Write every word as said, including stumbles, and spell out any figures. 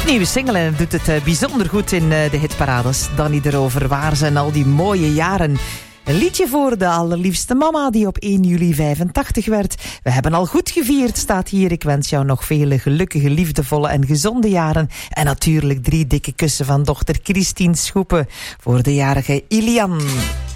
nieuwe single en doet het uh, bijzonder goed in uh, de hitparades. Danny erover, waar zijn al die mooie jaren? Een liedje voor de allerliefste mama die op één juli vijfentachtig werd. We hebben al goed gevierd, staat hier. Ik wens jou nog vele gelukkige, liefdevolle en gezonde jaren. En natuurlijk drie dikke kussen van dochter Christine Schoepen voor de jarige Ilian.